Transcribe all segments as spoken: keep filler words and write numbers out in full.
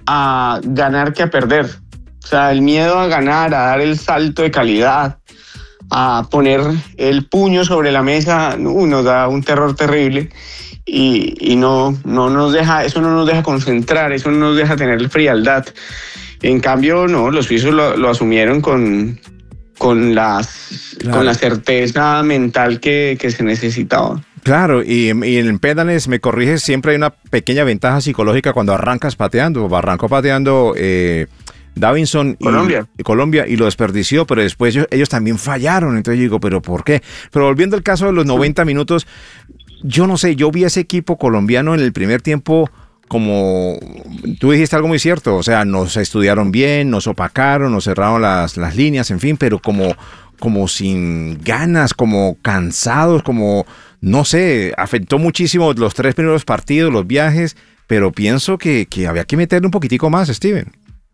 a ganar que a perder. O sea, el miedo a ganar, a dar el salto de calidad, a poner el puño sobre la mesa, uh, nos da un terror terrible y, y no, no nos deja, eso no nos deja concentrar, eso no nos deja tener frialdad. En cambio, no, los suizos lo, lo asumieron con, con, las, claro. con la certeza mental que, que se necesitaba. Claro, y, y en Pédanes, me corriges, siempre hay una pequeña ventaja psicológica cuando arrancas pateando. Arrancó pateando eh, Davinson Colombia. Y, y Colombia y lo desperdició, pero después ellos, ellos también fallaron. Entonces yo digo, ¿pero por qué? Pero volviendo al caso de los noventa minutos, yo no sé, yo vi a ese equipo colombiano en el primer tiempo como, tú dijiste algo muy cierto, o sea, nos estudiaron bien, nos opacaron, nos cerraron las, las líneas, en fin, pero como, como sin ganas, como cansados, como... No sé, afectó muchísimo los tres primeros partidos, los viajes, pero pienso que, que había que meterle un poquitico más, Steven.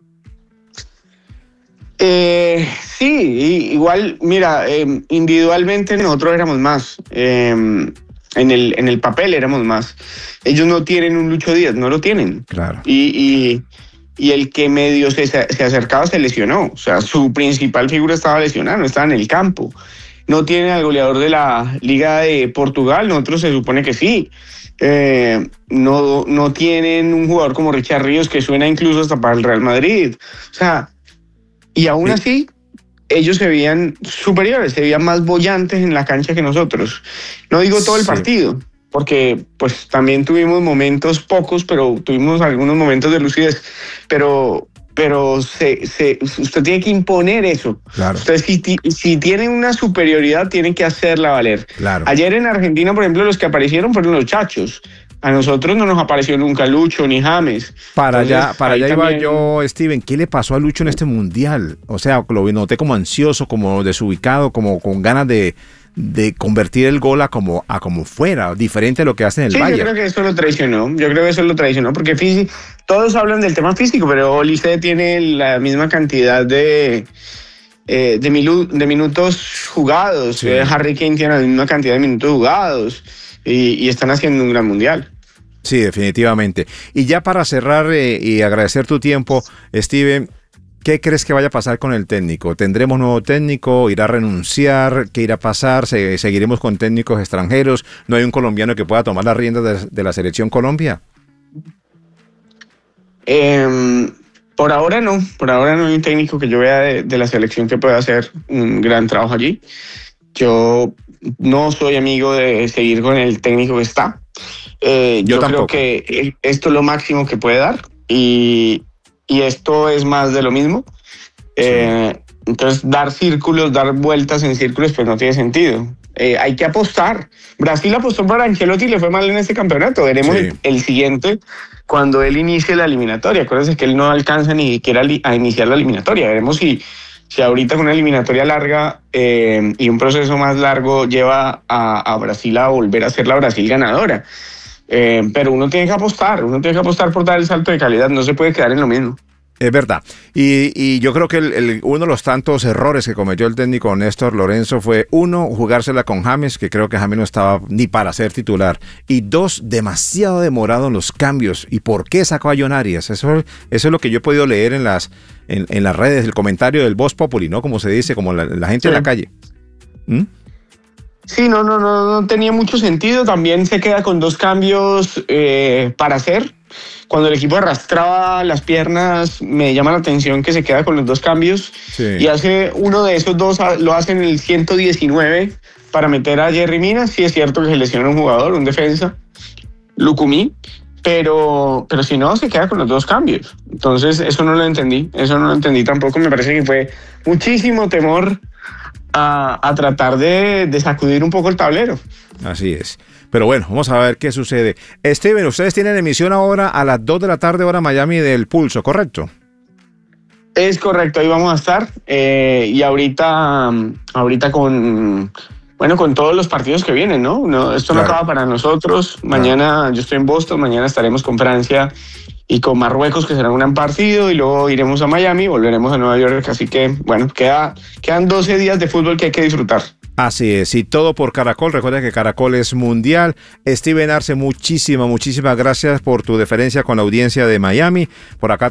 Eh, sí, igual, mira, eh, individualmente nosotros éramos más, eh, en el, en el papel éramos más. Ellos no tienen un Lucho Díaz, no lo tienen. Claro. Y, y, y el que medio se, se acercaba se lesionó, o sea, su principal figura estaba lesionada, no estaba en el campo. No tienen al goleador de la Liga de Portugal, nosotros se supone que sí. Eh, no, no tienen un jugador como Richard Ríos que suena incluso hasta para el Real Madrid. O sea, y aún sí. así, ellos se veían superiores, se veían más bollantes en la cancha que nosotros. No digo todo el sí. partido, porque pues también tuvimos momentos pocos, pero tuvimos algunos momentos de lucidez. Pero... pero se, se, usted tiene que imponer eso. Claro. Usted si, si tiene una superioridad, tiene que hacerla valer. Claro. Ayer en Argentina, por ejemplo, los que aparecieron fueron los chachos. A nosotros no nos apareció nunca Lucho ni James. Para Entonces, allá, para allá también... iba yo, Steven. ¿Qué le pasó a Lucho en este mundial? O sea, lo noté como ansioso, como desubicado, como con ganas de... de convertir el gol a como, a como fuera, diferente a lo que hace en el sí, Bayern. Yo creo que eso lo traicionó, yo creo que eso lo traicionó, porque físico, todos hablan del tema físico, pero Olise tiene la misma cantidad de, eh, de, milu, de minutos jugados, sí. Harry Kane tiene la misma cantidad de minutos jugados, y, y están haciendo un gran mundial. Sí, definitivamente. Y ya para cerrar eh, y agradecer tu tiempo, Steven, ¿qué crees que vaya a pasar con el técnico? ¿Tendremos nuevo técnico? ¿Irá a renunciar? ¿Qué irá a pasar? ¿Se, ¿Seguiremos con técnicos extranjeros? ¿No hay un colombiano que pueda tomar las riendas de, de la selección Colombia? Eh, por ahora no. Por ahora no hay un técnico que yo vea de, de la selección que pueda hacer un gran trabajo allí. Yo no soy amigo de seguir con el técnico que está. Eh, yo yo creo que esto es lo máximo que puede dar. Y... Y esto es más de lo mismo. Eh, sí. Entonces, dar círculos, dar vueltas en círculos, pues no tiene sentido. Eh, hay que apostar. Brasil apostó por Ancelotti y le fue mal en este campeonato. Veremos sí. el, el siguiente cuando él inicie la eliminatoria. Acuérdense que él no alcanza ni siquiera a iniciar la eliminatoria. Veremos si, si ahorita con una eliminatoria larga eh, y un proceso más largo lleva a, a Brasil a volver a ser la Brasil ganadora. Eh, pero uno tiene que apostar, uno tiene que apostar por dar el salto de calidad, no se puede quedar en lo mismo. Es verdad. Y, y yo creo que el, el, uno de los tantos errores que cometió el técnico Néstor Lorenzo fue, uno, jugársela con James, que creo que James no estaba ni para ser titular. Y dos, demasiado demorado en los cambios. ¿Y por qué sacó a John Arias? Eso, eso es lo que yo he podido leer en las, en, en las redes, el comentario del Voz Populi, ¿no? Como se dice, como la, la gente sí. en la calle. ¿Mm? Sí, no, no, no, no tenía mucho sentido. También se queda con dos cambios eh, para hacer. Cuando el equipo arrastraba las piernas, me llama la atención que se queda con los dos cambios. Sí. Y hace uno de esos dos, lo hace en el ciento diecinueve para meter a Jerry Mina. Sí es cierto que se lesiona un jugador, un defensa, Lucumí, pero, pero si no, se queda con los dos cambios. Entonces, eso no lo entendí. Eso no lo entendí tampoco. Me parece que fue muchísimo temor A, a tratar de, de sacudir un poco el tablero. Así es. Pero bueno, vamos a ver qué sucede. Steven, ustedes tienen emisión ahora a las dos de la tarde, hora Miami del Pulso, ¿correcto? Es correcto, ahí vamos a estar. Eh, y ahorita, ahorita con, bueno, con todos los partidos que vienen, ¿no? no esto claro. no acaba para nosotros. Mañana claro. yo estoy en Boston, mañana estaremos con Francia y con Marruecos, que será un gran partido, y luego iremos a Miami, volveremos a Nueva York, así que, bueno, queda, quedan doce días de fútbol que hay que disfrutar. Así es, y todo por Caracol. Recuerda que Caracol es mundial. Steven Arce, muchísimas, muchísimas gracias por tu deferencia con la audiencia de Miami. Por acá